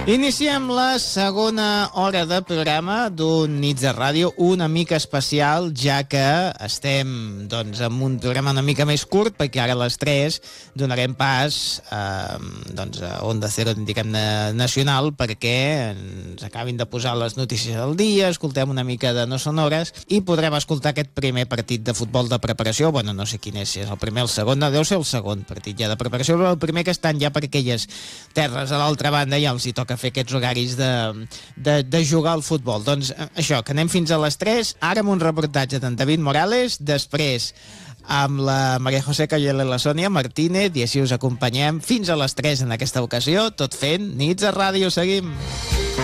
Iniciem la segona hora de programa d'un Nits de Ràdio una mica especial, ja que estem amb un programa una mica més curt, perquè ara a les 3 donarem pas a Onda Cero, diguem-ne, nacional, perquè ens acabin de posar les notícies al dia, escoltem una mica de No Sonores i podrem escoltar aquest primer partit de futbol de preparació. Bueno, no sé quin és, si és el primer o el segon, no, deu ser el segon partit ja de preparació, però el primer que estan ja per aquelles terres a l'altra banda ja els hi toca fer aquests horaris de jugar al futbol. Doncs això, que anem fins a les 3, ara amb un reportatge d'en David Morales, després amb la Maria José Cayel i la Sònia Martínez, i així us acompanyem fins a les 3 en aquesta ocasió, tot fent Nits a Ràdio. Seguim!